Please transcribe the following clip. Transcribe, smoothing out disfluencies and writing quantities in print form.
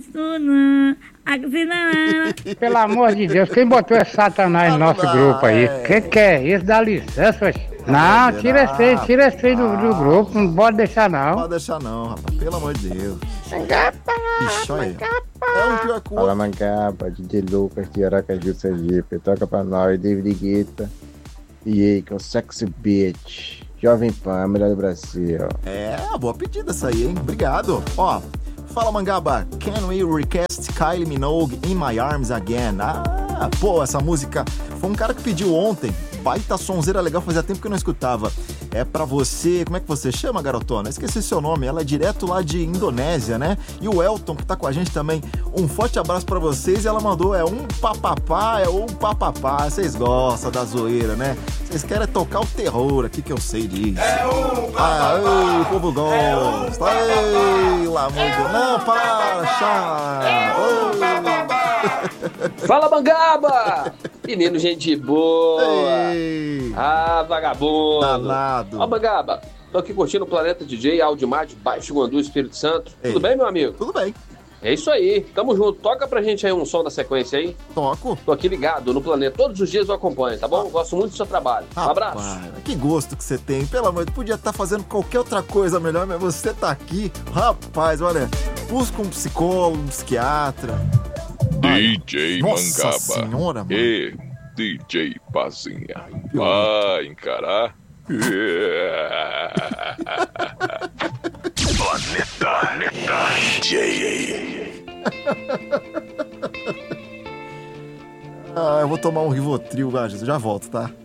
Pelo amor de Deus, quem botou esse satanás no nosso grupo aí? Que é isso? Dá licença, oxe. Não, tira esse trem do grupo, não pode deixar não. Não pode deixar não, rapaz, pelo amor de Deus. Ixi, olha aí. É um pior que o outro. Fala, Mangaba, DJ Lucas de Aracaju, Sergipe. Toca pra nós, David Guetta. E aí, com Sexy Bitch. Jovem Pan, melhor do Brasil. É, boa pedida essa aí, hein? Obrigado. Ó, fala, Mangaba. Can we request Kylie Minogue in my arms again? Ah, pô, essa música foi um cara que pediu ontem. Baita sonzeira legal, fazia tempo que eu não escutava. É pra você, como é que você chama, garotona? Esqueci seu nome, ela é direto lá de Indonésia, né? E o Elton, que tá com a gente também, um forte abraço pra vocês. E ela mandou, um papapá. Vocês gostam da zoeira, né? Vocês querem tocar o terror aqui, que eu sei disso. É um papapá. O povo gosta. Ei, lá, muito. Não, para, chá. Fala, Mangaba! Menino, gente boa! Ei. Ah, vagabundo! Danado! Ó, Mangaba, tô aqui curtindo o Planeta DJ Audimar de Baixo Guandu, Espírito Santo. Ei. Tudo bem, meu amigo? Tudo bem. É isso aí, tamo junto. Toca pra gente aí um som da sequência aí. Toco. Tô aqui ligado no Planeta, todos os dias eu acompanho, tá bom? Gosto muito do seu trabalho. Um abraço. Rapaz, que gosto que você tem. Pelo amor de Deus, podia estar fazendo qualquer outra coisa melhor, mas você tá aqui. Rapaz, olha, busca um psicólogo, um psiquiatra. DJ Nossa Mangaba senhora, mano. e DJ Pazinha. Vai encarar? Planeta DJ. Eu vou tomar um Rivotril, já volto, tá?